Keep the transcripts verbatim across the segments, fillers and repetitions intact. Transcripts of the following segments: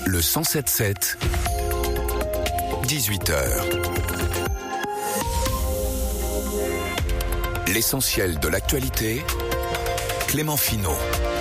Le cent sept sept, dix-huit heures. L'essentiel de l'actualité, Clément Finot.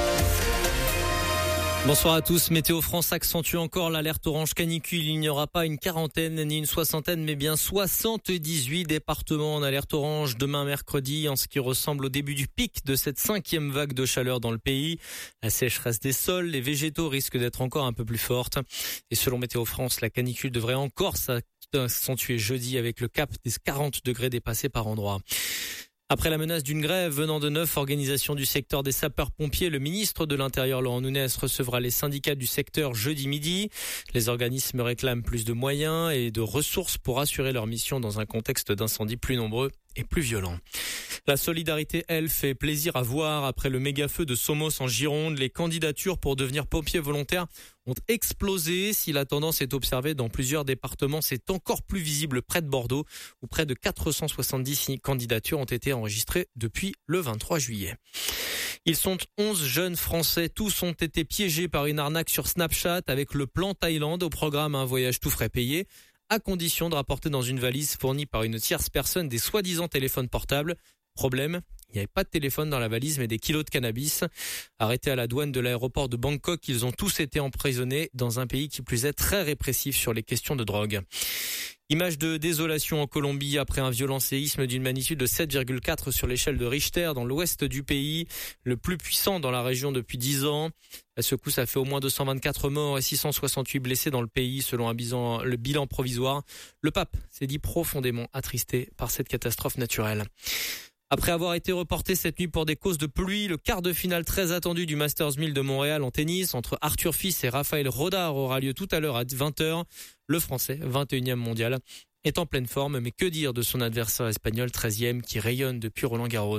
Bonsoir à tous. Météo France accentue encore l'alerte orange canicule. Il n'y aura pas une quarantaine ni une soixantaine, mais bien soixante-dix-huit départements en alerte orange demain mercredi, en ce qui ressemble au début du pic de cette cinquième vague de chaleur dans le pays. La sécheresse des sols, les végétaux risquent d'être encore un peu plus forte. Et selon Météo France, la canicule devrait encore s'accentuer jeudi avec le cap des quarante degrés dépassés par endroits. Après la menace d'une grève venant de neuf organisations du secteur des sapeurs-pompiers, le ministre de l'Intérieur, Laurent Nunez, recevra les syndicats du secteur jeudi midi. Les organismes réclament plus de moyens et de ressources pour assurer leur mission dans un contexte d'incendies plus nombreux et plus violents. La solidarité, elle, fait plaisir à voir. Après le méga-feu de Somos en Gironde, les candidatures pour devenir pompiers volontaires ont explosé. Si la tendance est observée dans plusieurs départements, c'est encore plus visible près de Bordeaux, où près de quatre cent soixante-dix candidatures ont été enregistrées depuis le vingt-trois juillet. Ils sont onze jeunes Français. Tous ont été piégés par une arnaque sur Snapchat avec le plan Thaïlande. Au programme, un voyage tout frais payé, à condition de rapporter dans une valise fournie par une tierce personne des soi-disant téléphones portables. Problème, il n'y avait pas de téléphone dans la valise, mais des kilos de cannabis. Arrêtés à la douane de l'aéroport de Bangkok, ils ont tous été emprisonnés dans un pays qui plus est très répressif sur les questions de drogue. Image de désolation en Colombie après un violent séisme d'une magnitude de sept virgule quatre sur l'échelle de Richter dans l'ouest du pays, le plus puissant dans la région depuis dix ans. À ce coup, ça fait au moins deux cent vingt-quatre morts et six cent soixante-huit blessés dans le pays selon un bilan, le bilan provisoire. Le pape s'est dit profondément attristé par cette catastrophe naturelle. Après avoir été reporté cette nuit pour des causes de pluie, le quart de finale très attendu du Masters mille de Montréal en tennis entre Arthur Fils et Raphaël Rodar aura lieu tout à l'heure à vingt heures. Le Français, vingt et unième mondial, est en pleine forme, mais que dire de son adversaire espagnol treizième qui rayonne depuis Roland-Garros.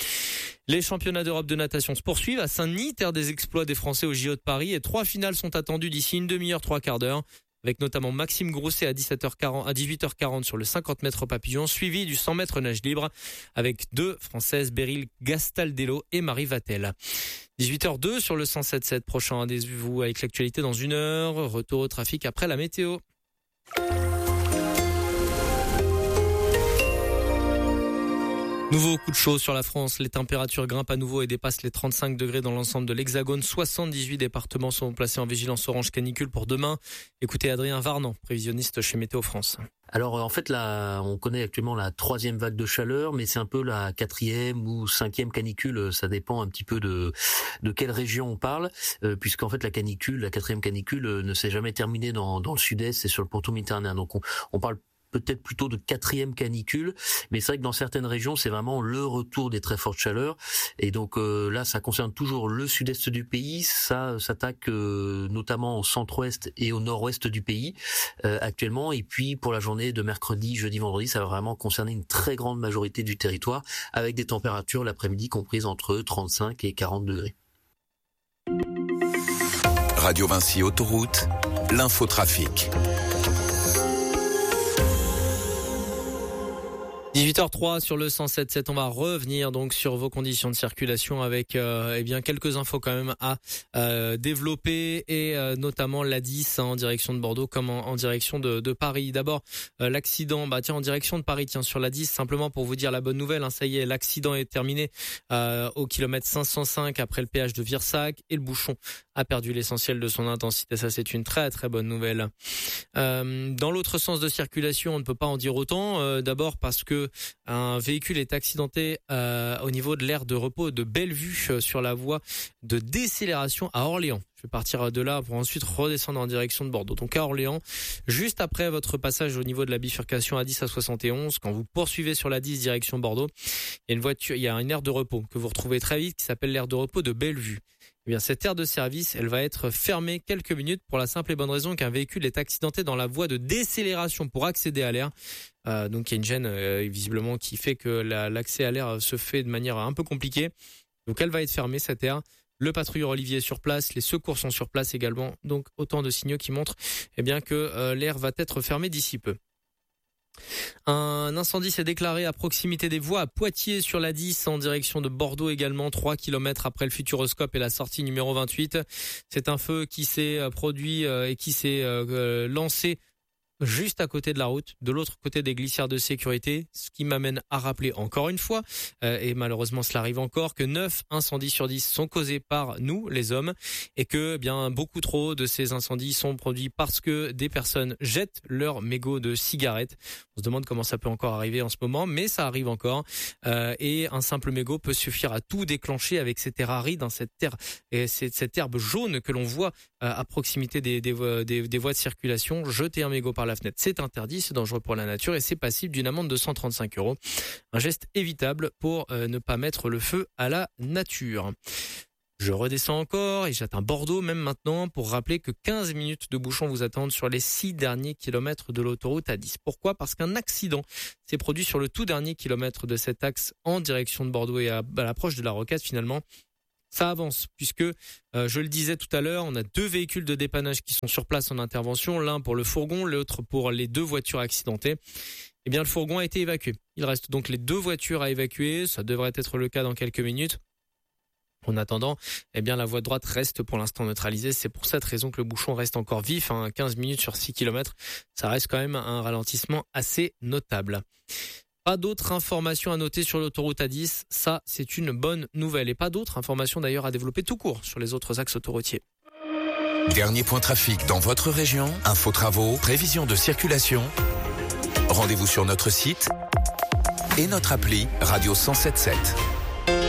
Les championnats d'Europe de natation se poursuivent à Saint-Denis, terre des exploits des Français au J O de Paris, et trois finales sont attendues d'ici une demi-heure, trois quarts d'heure, avec notamment Maxime Grousset à dix-sept heures quarante, à dix-huit heures quarante sur le cinquante mètres papillon, suivi du cent mètres nage libre avec deux Françaises, Beryl Gastaldello et Marie Vatel. dix-huit heures deux sur le cent sept sept, prochain rendez-vous avec l'actualité dans une heure. Retour au trafic après la météo. Nouveau coup de chaud sur la France, les températures grimpent à nouveau et dépassent les trente-cinq degrés dans l'ensemble de l'Hexagone. soixante-dix-huit départements sont placés en vigilance orange canicule pour demain. Écoutez Adrien Varnan, prévisionniste chez Météo France. Alors en fait là, on connaît actuellement la troisième vague de chaleur, mais c'est un peu la quatrième ou cinquième canicule. Ça dépend un petit peu de de quelle région on parle, euh, puisqu'en fait la canicule, la quatrième canicule, euh, ne s'est jamais terminée dans dans le sud-est et sur le pourtour méditerranéen. Donc on, on parle peut-être plutôt de quatrième canicule, mais c'est vrai que dans certaines régions, c'est vraiment le retour des très fortes chaleurs. Et donc euh, là, ça concerne toujours le sud-est du pays, ça s'attaque euh, notamment au centre-ouest et au nord-ouest du pays euh, actuellement. Et puis pour la journée de mercredi, jeudi, vendredi, ça va vraiment concerner une très grande majorité du territoire, avec des températures l'après-midi comprises entre trente-cinq et quarante degrés. Radio Vinci Autoroute, l'infotrafic. dix-huit heures trois sur le cent sept sept, on va revenir donc sur vos conditions de circulation avec euh, eh bien quelques infos quand même à euh, développer et euh, notamment l'A dix hein, en direction de Bordeaux comme en, en direction de, de Paris. D'abord euh, l'accident, bah tiens en direction de Paris, tiens sur l'A dix, simplement pour vous dire la bonne nouvelle, hein, ça y est, l'accident est terminé euh, au kilomètre cinq cent cinq après le péage de Virsac et le bouchon a perdu l'essentiel de son intensité. Ça c'est une très très bonne nouvelle. Euh, dans l'autre sens de circulation, on ne peut pas en dire autant. Euh, d'abord parce que un véhicule est accidenté euh, au niveau de l'aire de repos de Bellevue euh, sur la voie de décélération à Orléans. Je vais partir de là pour ensuite redescendre en direction de Bordeaux. Donc à Orléans, juste après votre passage au niveau de la bifurcation A dix à soixante et onze, quand vous poursuivez sur la dix direction Bordeaux, il y a une voiture, il y a une aire de repos que vous retrouvez très vite qui s'appelle l'aire de repos de Bellevue. Eh bien, cette aire de service, elle va être fermée quelques minutes pour la simple et bonne raison qu'un véhicule est accidenté dans la voie de décélération pour accéder à l'aire. Euh, donc, il y a une gêne, euh, visiblement, qui fait que la, l'accès à l'aire se fait de manière un peu compliquée. Donc, elle va être fermée, cette aire. Le patrouilleur Olivier est sur place, les secours sont sur place également. Donc, autant de signaux qui montrent, eh bien, que euh, l'aire va être fermée d'ici peu. Un incendie s'est déclaré à proximité des voies à Poitiers sur la dix en direction de Bordeaux également, trois kilomètres après le Futuroscope et la sortie numéro vingt-huit. C'est un feu qui s'est produit et qui s'est lancé juste à côté de la route, de l'autre côté des glissières de sécurité, ce qui m'amène à rappeler encore une fois, euh, et malheureusement cela arrive encore, que neuf incendies sur dix sont causés par nous, les hommes, et que eh bien beaucoup trop de ces incendies sont produits parce que des personnes jettent leurs mégots de cigarettes. On se demande comment ça peut encore arriver en ce moment, mais ça arrive encore, euh, et un simple mégot peut suffire à tout déclencher avec cette terre aride, hein, cette terre, et cette, cette herbe jaune que l'on voit euh, à proximité des, des, des, des voies de circulation. Jeter un mégot par la fenêtre, c'est interdit, c'est dangereux pour la nature et c'est passible d'une amende de cent trente-cinq euros. Un geste évitable pour euh, ne pas mettre le feu à la nature. Je redescends encore et j'atteins Bordeaux même maintenant pour rappeler que quinze minutes de bouchon vous attendent sur les six derniers kilomètres de l'autoroute A dix. Pourquoi ? Parce qu'un accident s'est produit sur le tout dernier kilomètre de cet axe en direction de Bordeaux et à, à l'approche de la Rocade finalement. Ça avance puisque, euh, je le disais tout à l'heure, on a deux véhicules de dépannage qui sont sur place en intervention, l'un pour le fourgon, l'autre pour les deux voitures accidentées. Eh bien, le fourgon a été évacué. Il reste donc les deux voitures à évacuer, ça devrait être le cas dans quelques minutes. En attendant, eh bien, la voie de droite reste pour l'instant neutralisée. C'est pour cette raison que le bouchon reste encore vif, hein, quinze minutes sur six kilomètres. Ça reste quand même un ralentissement assez notable. Pas d'autres informations à noter sur l'autoroute A dix, ça c'est une bonne nouvelle. Et pas d'autres informations d'ailleurs à développer tout court sur les autres axes autoroutiers. Dernier point trafic dans votre région, infos travaux, prévision de circulation. Rendez-vous sur notre site et notre appli Radio cent sept sept.